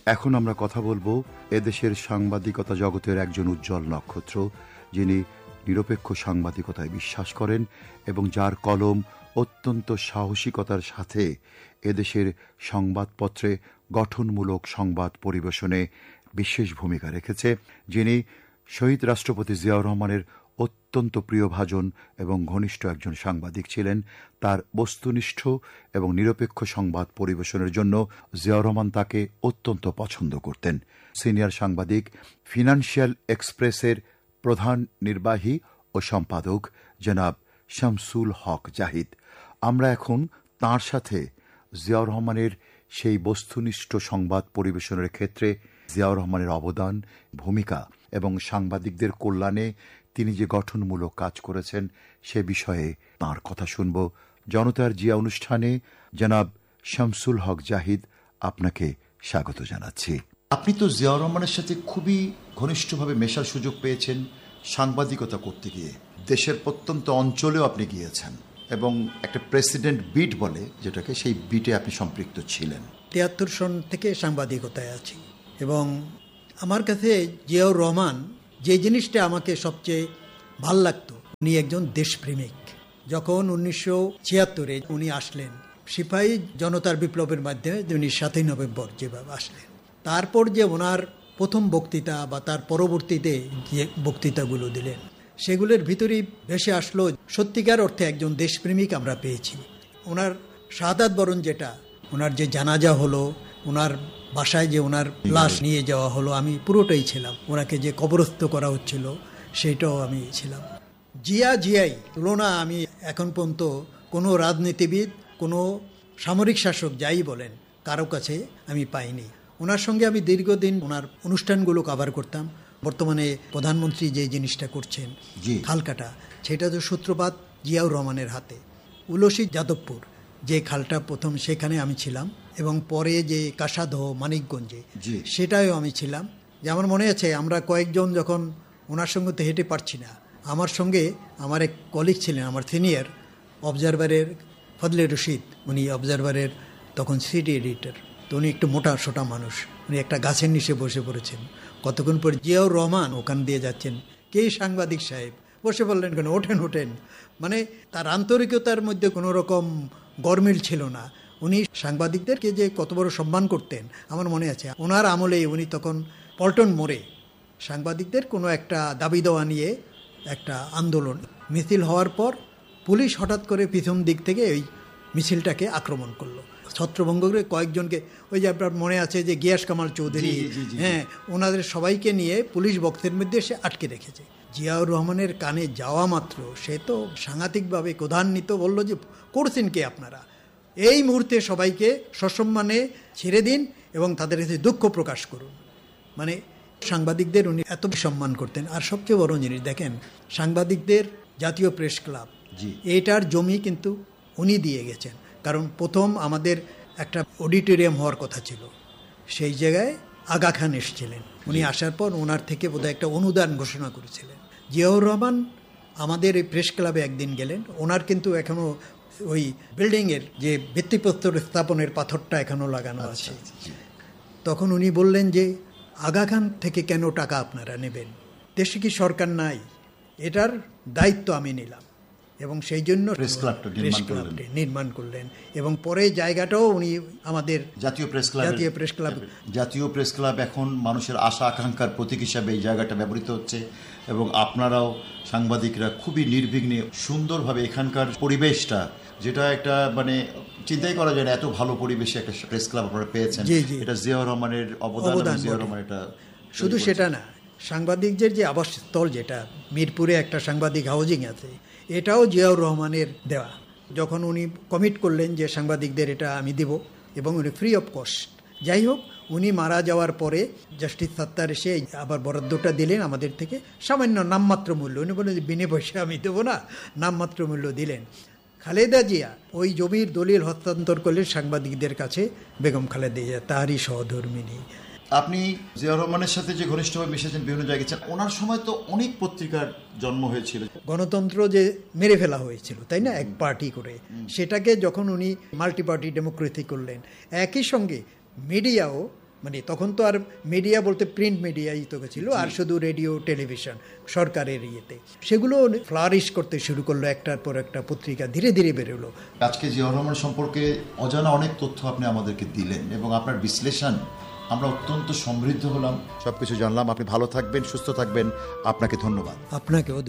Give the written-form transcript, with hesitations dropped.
এখন আমরা কথা বলবো এদেশের সাংবাদিকতা জগতের একজন উজ্জ্বল নক্ষত্র, যিনি নিরপেক্ষ সাংবাদিকতায় বিশ্বাস করেন এবং যার কলম অত্যন্ত সাহসিকতার সাথে এদেশের সংবাদপত্রে গঠনমূলক সংবাদ পরিবেশনে বিশেষ ভূমিকা রেখেছে, যিনি শহীদ রাষ্ট্রপতি জিয়াউর রহমানের অত্যন্ত প্রিয়ভাজন এবং ঘনিষ্ঠ একজন সাংবাদিক ছিলেন। তার বস্তুনিষ্ঠ এবং নিরপেক্ষ সংবাদ পরিবেশনের জন্য জিয়াউর রহমান তাকে অত্যন্ত পছন্দ করতেন। সিনিয়র সাংবাদিক, ফিনান্সিয়াল এক্সপ্রেসের প্রধান নির্বাহী ও সম্পাদক জনাব শামসুল হক জাহিদ। আমরা এখন তাঁর সাথে জিয়াউর রহমানের সেই বস্তুনিষ্ঠ সংবাদ পরিবেশনের ক্ষেত্রে জিয়াউর রহমানের অবদান, ভূমিকা এবং সাংবাদিকদের কল্যাণে তিনি যে গঠনমূলক কাজ করেছেন সে বিষয়ে তাঁর কথা শুনব। জনতার জিয়া অনুষ্ঠানে জনাব শামসুল হক জাহিদ, আপনাকে স্বাগত জানাচ্ছি। আপনি তো জিয়াউর রহমানের সাথে খুবই ঘনিষ্ঠভাবে মেশার সুযোগ পেয়েছেন সাংবাদিকতা করতে গিয়ে। দেশের প্রত্যন্ত অঞ্চলেও আপনি গিয়েছেন এবং একটা প্রেসিডেন্ট বিট বলে যেটাকে, সেই বিটে আপনি সম্পৃক্ত ছিলেন। ৭৩ সন থেকে সাংবাদিকতায় আছি এবং আমার কাছে জিয়াউর রহমান যে জিনিসটা আমাকে সবচেয়ে ভাল লাগতো, উনি একজন দেশপ্রেমিক। যখন ১৯৭৬ উনি আসলেন সিপাহী জনতার বিপ্লবের মাধ্যমে, উনি ৭ই নভেম্বর যেভাবে আসলেন, তারপর যে ওনার প্রথম বক্তৃতা বা তার পরবর্তীতে যে বক্তৃতাগুলো দিলেন সেগুলোর ভিতরেই ভেসে আসলো সত্যিকার অর্থে একজন দেশপ্রেমিক আমরা পেয়েছি। ওনার শাহাদাত বরণ যেটা, ওনার যে জানাজা হলো, ওনার বাসায় যে ওনার লাশ নিয়ে যাওয়া হলো, আমি পুরোটাই ছিলাম। ওনাকে যে কবরস্থ করা হচ্ছিল সেটাও আমি ছিলাম। জিয়াই তুলনা আমি এখন পর্যন্ত কোনো রাজনীতিবিদ, কোনো সামরিক শাসক যাই বলেন কারো কাছে আমি পাইনি। ওনার সঙ্গে আমি দীর্ঘদিন ওনার অনুষ্ঠানগুলো কভার করতাম। বর্তমানে প্রধানমন্ত্রী যে জিনিসটা করছেন খালকাটা, সেটা তো সূত্রপাত জিয়াউর রহমানের হাতে। উলসি যাদবপুর যে খালটা প্রথম, সেখানে আমি ছিলাম এবং পরে যে কাসাদহ মানিকগঞ্জে সেটাও আমি ছিলাম। যে আমার মনে আছে আমরা কয়েকজন যখন ওনার সঙ্গে তো হেঁটে পারছি না, আমার সঙ্গে আমার এক কলিগ ছিলেন, আমার সিনিয়র অবজারভারের ফজলে রশিদ, উনি অবজারভারের তখন সিটি এডিটর। তো উনি একটু মোটা সোটা মানুষ, উনি একটা গাছের নিচে বসে পড়েছেন। কতক্ষণ পর জিয়াউর রহমান ওখান দিয়ে যাচ্ছেন, কে সাংবাদিক সাহেব বসে বললেন কেন, ওঠেন। মানে তার আন্তরিকতার মধ্যে কোনো রকম গরমিল ছিল না। উনি সাংবাদিকদেরকে যে কত বড় সম্মান করতেন আমার মনে আছে। ওনার আমলে উনি তখন পল্টন মোড়ে সাংবাদিকদের কোনো একটা দাবি দেওয়া নিয়ে একটা আন্দোলন মিছিল হওয়ার পর পুলিশ হঠাৎ করে পিছন দিক থেকে ওই মিছিলটাকে আক্রমণ করলো, ছত্রভঙ্গ করে কয়েকজনকে, ওই যে আপনার মনে আছে যে গিয়াস কামাল চৌধুরী, হ্যাঁ, ওনাদের সবাইকে নিয়ে পুলিশ বক্সের মধ্যে সে আটকে রেখেছে। জিয়াউর রহমানের কানে যাওয়া মাত্র সে তো সাংঘাতিকভাবে ক্রোধান্বিত, বলল যে করছেন কে আপনারা, এই মুহূর্তে সবাইকে সসম্মানে ছেড়ে দিন এবং তাদের কাছে দুঃখ প্রকাশ করুন। মানে সাংবাদিকদের উনি এত সম্মান করতেন। আর সবচেয়ে বড় জিনিস দেখেন, সাংবাদিকদের জাতীয় প্রেস ক্লাব, এইটার জমি কিন্তু উনি দিয়ে গেছেন। কারণ প্রথম আমাদের একটা অডিটোরিয়াম হওয়ার কথা ছিল, সেই জায়গায় আগা খান এসেছিলেন। উনি আসার পর ওনার থেকে বোধহয় একটা অনুদান ঘোষণা করেছিলেন। জিয়াউর রহমান আমাদের এই প্রেস ক্লাবে একদিন গেলেন, ওনার কিন্তু এখনও ওই বিল্ডিংয়ের যে ভিত্তিপ্রস্তর স্থাপনের পাথরটা এখনও লাগানো আছে। তখন উনি বললেন যে আগা খান থেকে কেন টাকা আপনারা নেবেন, দেশে কি সরকার নাই, এটার দায়িত্ব আমি নিলাম। এবং সেই জন্য প্রেস ক্লাবটি নির্মাণ করলেন এবং পরে জায়গাটাও উনি আমাদের জাতীয় প্রেস ক্লাব এখন মানুষের আশা আকাঙ্ক্ষার প্রতীক হিসাবে এই জায়গাটা ব্যবহৃত হচ্ছে এবং আপনারাও সাংবাদিকরা খুবই নির্বিঘ্নে সুন্দরভাবে এখানকার পরিবেশটা, যেটা একটা মানে চিন্তাই করা যায় না, এত ভালো পরিবেশে একটা প্রেস ক্লাব আপনারা পেয়েছেন। এটা জিয়াউর রহমানের অবদান। জিয়াউর রহমান এটা শুধু সেটা না, সাংবাদিকদের যে আবাসস্থল, যেটা মিরপুরে একটা সাংবাদিক হাউজিং আছে, এটাও জিয়াউর রহমানের দেওয়া। যখন উনি কমিট করলেন যে সাংবাদিকদের এটা আমি দেব এবং উনি ফ্রি অফ কস্ট, যাই হোক উনি মারা যাওয়ার পরে জাস্টিস সাত্তার এসে আবার বরাদ্দটা দিলেন আমাদের থেকে, সামান্য নামমাত্র মূল্য। উনি বললেন যে বিনে পয়সা আমি দেবো না, নামমাত্র মূল্য দিলেন। খালেদা জিয়া ওই জমির দলিল হস্তান্তর করলেন সাংবাদিকদের কাছে, বেগম খালেদা জিয়া তারই সহধর্মিনী। আপনি জিয়াউর রহমানের সাথে যে ঘনিষ্ঠভাবে মিশেছেন, বিভিন্ন জায়গায়, ওনার সময় তো অনেক পত্রিকার জন্ম হয়েছিল। গণতন্ত্র যে মেরে ফেলা হয়েছিল, তাই না, এক পার্টি করে, সেটাকে যখন উনি মাল্টি পার্টি ডেমোক্রেসি করলেন, একই সঙ্গে মিডিয়াও মানে তখন তো আর মিডিয়া বলতে প্রিন্ট মিডিয়াই তো ছিল, আর শুধু রেডিও টেলিভিশন সরকারের ইয়েতে, সেগুলো ফ্লারিশ করতে শুরু করলো, একটার পর একটা পত্রিকা ধীরে ধীরে বেরোলো। আজকে জিয়াউর রহমান সম্পর্কে অজানা অনেক তথ্য আপনি আমাদেরকে দিলেন এবং আপনার বিশ্লেষণ আমরা অত্যন্ত সমৃদ্ধ হলাম, সবকিছু জানলাম। আপনি ভালো থাকবেন, সুস্থ থাকবেন, আপনাকে ধন্যবাদ। আপনাকেও